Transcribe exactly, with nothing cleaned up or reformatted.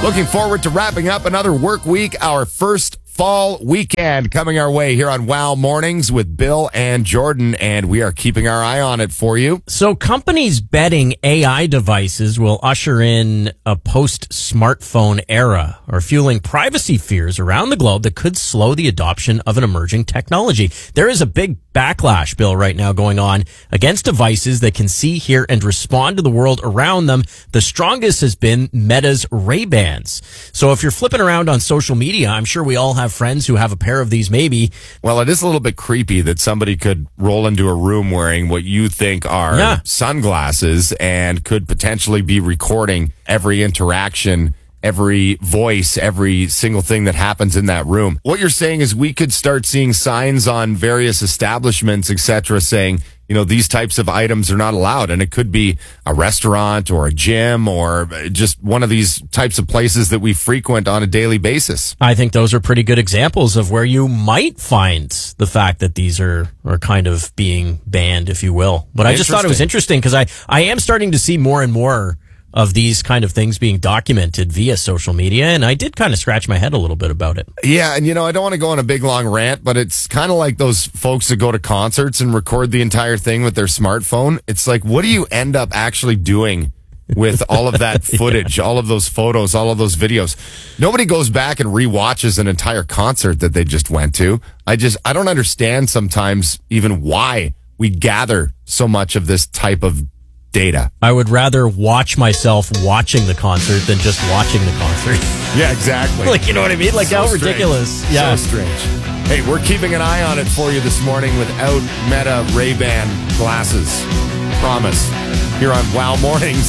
Looking forward to wrapping up another work week, our first fall weekend coming our way here on Wow Mornings with Bill and Jordan, and we are keeping our eye on it for you. So companies betting A I devices will usher in a post-smartphone era, or fueling privacy fears around the globe that could slow the adoption of an emerging technology. There is a big backlash, Bill, right now going on against devices that can see, hear, and respond to the world around them. The strongest has been Meta's Ray-Bans. So if you're flipping around on social media, I'm sure we all have friends who have a pair of these maybe. Well, it is a little bit creepy that somebody could roll into a room wearing what you think are Yeah. sunglasses and could potentially be recording every interaction, every voice, every single thing that happens in that room. What you're saying is we could start seeing signs on various establishments, et cetera, saying, you know, these types of items are not allowed. And it could be a restaurant or a gym or just one of these types of places that we frequent on a daily basis. I think those are pretty good examples of where you might find the fact that these are, are kind of being banned, if you will. But I just thought it was interesting because I, I am starting to see more and more of these kind of things being documented via social media, and I did kind of scratch my head a little bit about it. Yeah, and you know, I don't want to go on a big long rant, but it's kind of like those folks that go to concerts and record the entire thing with their smartphone. It's like, what do you end up actually doing with all of that footage, yeah. all of those photos, all of those videos? Nobody goes back and rewatches an entire concert that they just went to. I just, I don't understand sometimes even why we gather so much of this type of data. I would rather watch myself watching the concert than just watching the concert. Yeah, exactly. Like, you know what I mean? Like, so how strange. ridiculous. Yeah. So strange. Hey, we're keeping an eye on it for you this morning without Meta Ray-Ban glasses. Promise. Here on Wow Mornings.